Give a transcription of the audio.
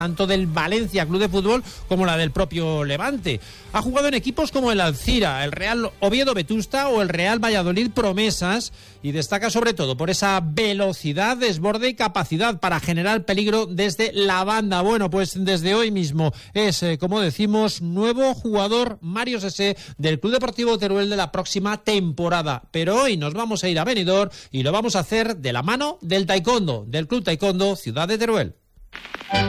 tanto del Valencia Club de Fútbol como la del propio Levante. Ha jugado en equipos como el Alcira, el Real Oviedo Vetusta o el Real Valladolid Promesas y destaca sobre todo por esa velocidad, desborde y capacidad para generar peligro desde la banda. Bueno, pues desde hoy mismo es, como decimos, nuevo jugador Mario Sesé del Club Deportivo Teruel de la próxima temporada. Pero hoy nos vamos a ir a Benidorm y lo vamos a hacer de la mano del taekwondo, del Club Taekwondo Ciudad de Teruel.